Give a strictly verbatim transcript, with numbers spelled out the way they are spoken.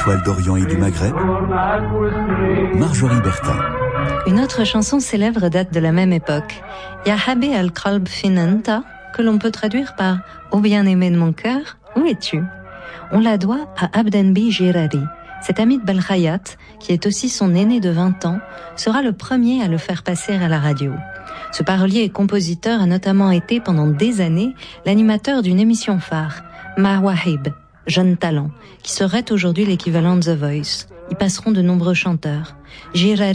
étoiles d'Orient et du Maghreb, Marjorie Bertin. Une autre chanson célèbre date de la même époque, Ya Habi al-Qalb fin anta, que l'on peut traduire par « Ô bien-aimé de mon cœur, où es-tu » On la doit à Abdenbi Jirari. Cet ami de Belkhayat, qui est aussi son aîné de vingt ans, sera le premier à le faire passer à la radio. Ce parolier et compositeur a notamment été pendant des années l'animateur d'une émission phare, Mawahib, Jeune Talent, qui serait aujourd'hui l'équivalent de The Voice. Y passeront de nombreux chanteurs. Jirari